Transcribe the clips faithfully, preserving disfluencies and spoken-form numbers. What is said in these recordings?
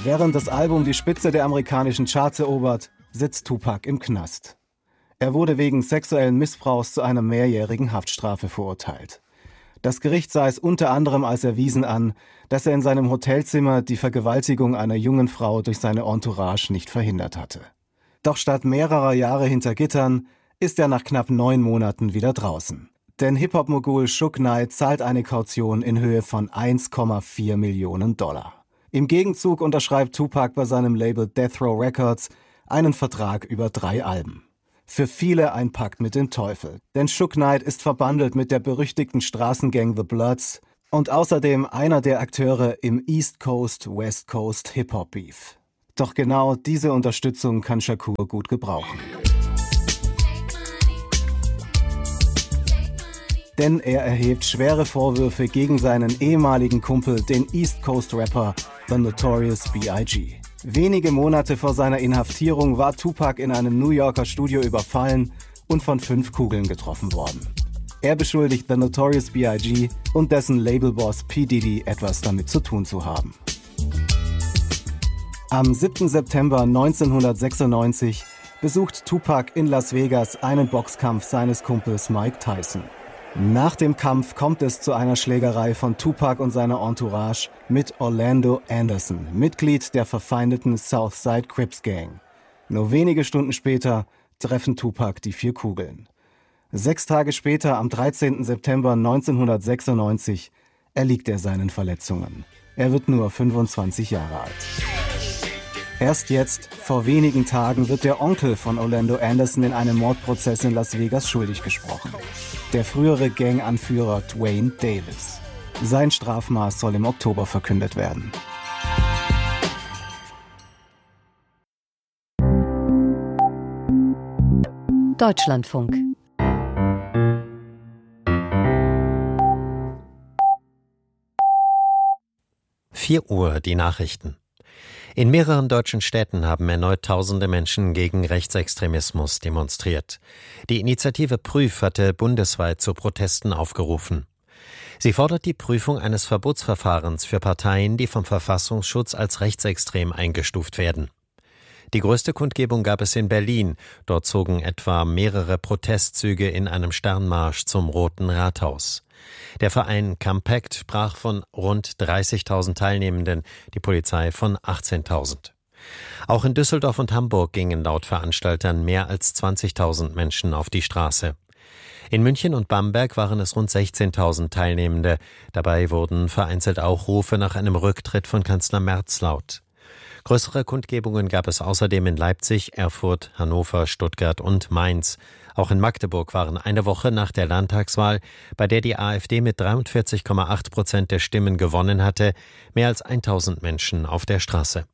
Während das Album die Spitze der amerikanischen Charts erobert, sitzt Tupac im Knast. Er wurde wegen sexuellen Missbrauchs zu einer mehrjährigen Haftstrafe verurteilt. Das Gericht sah es unter anderem als erwiesen an, dass er in seinem Hotelzimmer die Vergewaltigung einer jungen Frau durch seine Entourage nicht verhindert hatte. Doch statt mehrerer Jahre hinter Gittern ist er nach knapp neun Monaten wieder draußen. Denn Hip-Hop-Mogul Suge Knight zahlt eine Kaution in Höhe von eins Komma vier Millionen Dollar. Im Gegenzug unterschreibt Tupac bei seinem Label Death Row Records einen Vertrag über drei Alben. Für viele ein Pakt mit dem Teufel, denn Suge Knight ist verbandelt mit der berüchtigten Straßengang The Bloods und außerdem einer der Akteure im East Coast-West Coast Hip-Hop-Beef. Doch genau diese Unterstützung kann Shakur gut gebrauchen. Denn er erhebt schwere Vorwürfe gegen seinen ehemaligen Kumpel, den East Coast Rapper The Notorious B I G Wenige Monate vor seiner Inhaftierung war Tupac in einem New Yorker Studio überfallen und von fünf Kugeln getroffen worden. Er beschuldigt The Notorious B I G und dessen Labelboss P. Diddy etwas damit zu tun zu haben. Am siebten September neunzehnhundertsechsundneunzig besucht Tupac in Las Vegas einen Boxkampf seines Kumpels Mike Tyson. Nach dem Kampf kommt es zu einer Schlägerei von Tupac und seiner Entourage mit Orlando Anderson, Mitglied der verfeindeten Southside Crips Gang. Nur wenige Stunden später treffen Tupac die vier Kugeln. Sechs Tage später, am dreizehnten September neunzehnhundertsechsundneunzig, erliegt er seinen Verletzungen. Er wird nur fünfundzwanzig Jahre alt. Erst jetzt, vor wenigen Tagen, wird der Onkel von Orlando Anderson in einem Mordprozess in Las Vegas schuldig gesprochen. Der frühere Ganganführer Dwayne Davis. Sein Strafmaß soll im Oktober verkündet werden. Deutschlandfunk. vier Uhr, die Nachrichten. In mehreren deutschen Städten haben erneut tausende Menschen gegen Rechtsextremismus demonstriert. Die Initiative Prüf hatte bundesweit zu Protesten aufgerufen. Sie fordert die Prüfung eines Verbotsverfahrens für Parteien, die vom Verfassungsschutz als rechtsextrem eingestuft werden. Die größte Kundgebung gab es in Berlin. Dort zogen etwa mehrere Protestzüge in einem Sternmarsch zum Roten Rathaus. Der Verein Campact sprach von rund dreißigtausend Teilnehmenden, die Polizei von achtzehntausend. Auch in Düsseldorf und Hamburg gingen laut Veranstaltern mehr als zwanzigtausend Menschen auf die Straße. In München und Bamberg waren es rund sechzehntausend Teilnehmende. Dabei wurden vereinzelt auch Rufe nach einem Rücktritt von Kanzler Merz laut. Größere Kundgebungen gab es außerdem in Leipzig, Erfurt, Hannover, Stuttgart und Mainz. Auch in Magdeburg waren eine Woche nach der Landtagswahl, bei der die AfD mit dreiundvierzig Komma acht Prozent der Stimmen gewonnen hatte, mehr als tausend Menschen auf der Straße.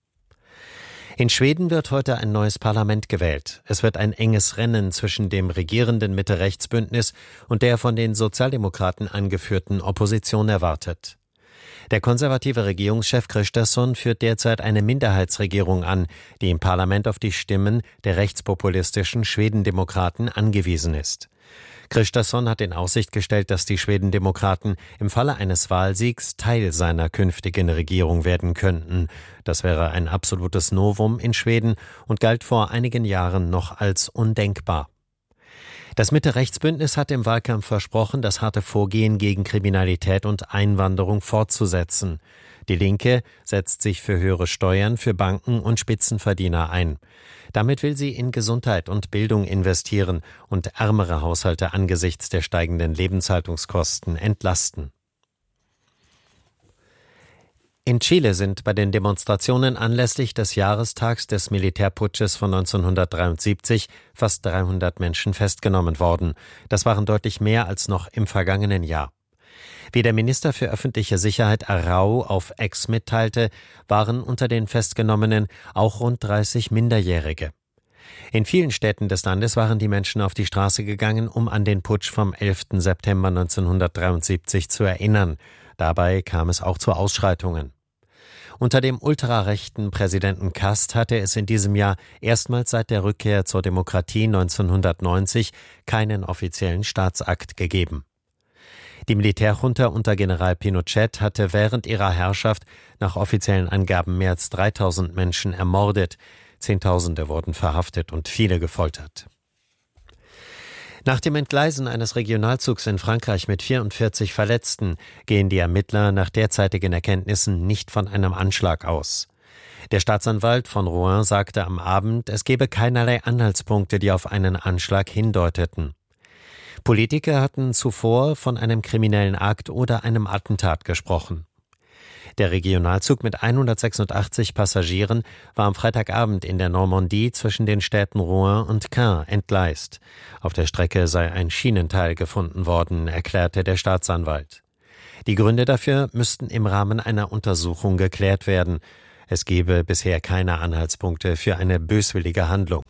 In Schweden wird heute ein neues Parlament gewählt. Es wird ein enges Rennen zwischen dem regierenden Mitte-Rechts-Bündnis und der von den Sozialdemokraten angeführten Opposition erwartet. Der konservative Regierungschef Kristersson führt derzeit eine Minderheitsregierung an, die im Parlament auf die Stimmen der rechtspopulistischen Schwedendemokraten angewiesen ist. Kristersson hat in Aussicht gestellt, dass die Schwedendemokraten im Falle eines Wahlsiegs Teil seiner künftigen Regierung werden könnten. Das wäre ein absolutes Novum in Schweden und galt vor einigen Jahren noch als undenkbar. Das Mitte-Rechts-Bündnis hat im Wahlkampf versprochen, das harte Vorgehen gegen Kriminalität und Einwanderung fortzusetzen. Die Linke setzt sich für höhere Steuern für Banken und Spitzenverdiener ein. Damit will sie in Gesundheit und Bildung investieren und ärmere Haushalte angesichts der steigenden Lebenshaltungskosten entlasten. In Chile sind bei den Demonstrationen anlässlich des Jahrestags des Militärputsches von neunzehnhundertdreiundsiebzig fast dreihundert Menschen festgenommen worden. Das waren deutlich mehr als noch im vergangenen Jahr. Wie der Minister für öffentliche Sicherheit Arau auf X mitteilte, waren unter den Festgenommenen auch rund dreißig Minderjährige. In vielen Städten des Landes waren die Menschen auf die Straße gegangen, um an den Putsch vom elften September neunzehnhundertdreiundsiebzig zu erinnern. Dabei kam es auch zu Ausschreitungen. Unter dem ultrarechten Präsidenten Kast hatte es in diesem Jahr erstmals seit der Rückkehr zur Demokratie neunzehnhundertneunzig keinen offiziellen Staatsakt gegeben. Die Militärjunta unter General Pinochet hatte während ihrer Herrschaft nach offiziellen Angaben mehr als dreitausend Menschen ermordet. Zehntausende wurden verhaftet und viele gefoltert. Nach dem Entgleisen eines Regionalzugs in Frankreich mit vierundvierzig Verletzten gehen die Ermittler nach derzeitigen Erkenntnissen nicht von einem Anschlag aus. Der Staatsanwalt von Rouen sagte am Abend, es gebe keinerlei Anhaltspunkte, die auf einen Anschlag hindeuteten. Politiker hatten zuvor von einem kriminellen Akt oder einem Attentat gesprochen. Der Regionalzug mit hundertsechsundachtzig Passagieren war am Freitagabend in der Normandie zwischen den Städten Rouen und Caen entgleist. Auf der Strecke sei ein Schienenteil gefunden worden, erklärte der Staatsanwalt. Die Gründe dafür müssten im Rahmen einer Untersuchung geklärt werden. Es gebe bisher keine Anhaltspunkte für eine böswillige Handlung.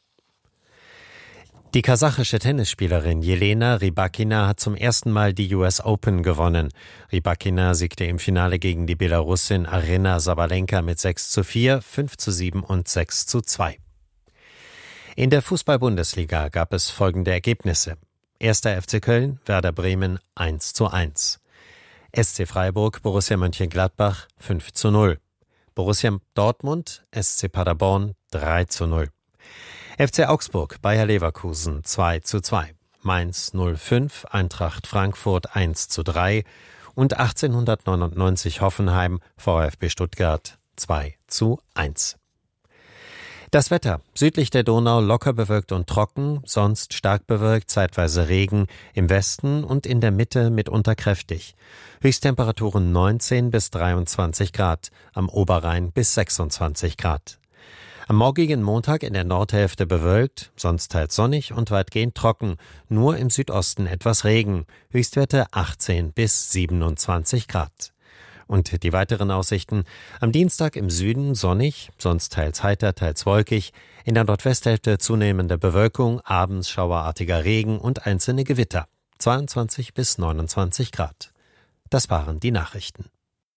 Die kasachische Tennisspielerin Jelena Rybakina hat zum ersten Mal die U S Open gewonnen. Rybakina siegte im Finale gegen die Belarusin Aryna Sabalenka mit sechs zu vier, fünf zu sieben und sechs zu zwei. In der Fußball-Bundesliga gab es folgende Ergebnisse. Erster F C Köln, Werder Bremen eins zu eins. S C Freiburg, Borussia Mönchengladbach fünf zu null. Borussia Dortmund, S C Paderborn drei zu null. F C Augsburg, Bayer Leverkusen zwei zu zwei, Mainz null fünf, Eintracht Frankfurt eins zu drei und achtzehnhundertneunundneunzig Hoffenheim, VfB Stuttgart zwei zu eins. Das Wetter: südlich der Donau locker bewölkt und trocken, sonst stark bewölkt, zeitweise Regen, im Westen und in der Mitte mitunter kräftig. Höchsttemperaturen neunzehn bis dreiundzwanzig Grad, am Oberrhein bis sechsundzwanzig Grad. Am morgigen Montag in der Nordhälfte bewölkt, sonst teils sonnig und weitgehend trocken, nur im Südosten etwas Regen, Höchstwerte achtzehn bis siebenundzwanzig Grad. Und die weiteren Aussichten: am Dienstag im Süden sonnig, sonst teils heiter, teils wolkig, in der Nordwesthälfte zunehmende Bewölkung, abends schauerartiger Regen und einzelne Gewitter, zweiundzwanzig bis neunundzwanzig Grad. Das waren die Nachrichten.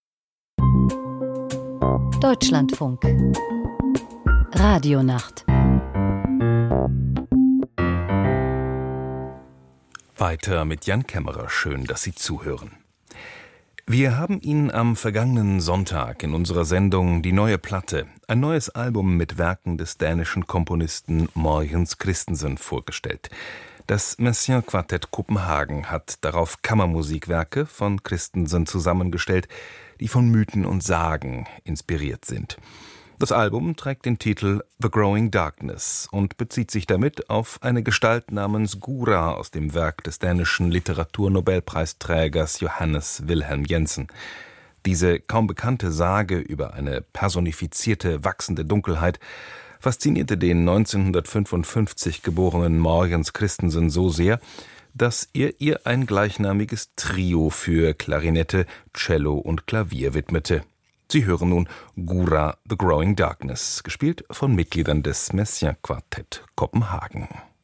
Deutschlandfunk Radionacht. Weiter mit Jan Kämmerer. Schön, dass Sie zuhören. Wir haben Ihnen am vergangenen Sonntag in unserer Sendung Die neue Platte, ein neues Album mit Werken des dänischen Komponisten Mogens Christensen vorgestellt. Das Messiaen Quartett Kopenhagen hat darauf Kammermusikwerke von Christensen zusammengestellt, die von Mythen und Sagen inspiriert sind. Das Album trägt den Titel The Growing Darkness und bezieht sich damit auf eine Gestalt namens Gura aus dem Werk des dänischen Literaturnobelpreisträgers Johannes Wilhelm Jensen. Diese kaum bekannte Sage über eine personifizierte, wachsende Dunkelheit faszinierte den neunzehnhundertfünfundfünfzig geborenen Mogens Christensen so sehr, dass er ihr ein gleichnamiges Trio für Klarinette, Cello und Klavier widmete. Sie hören nun Gura, The Growing Darkness, gespielt von Mitgliedern des Messiaen Quartett Kopenhagen.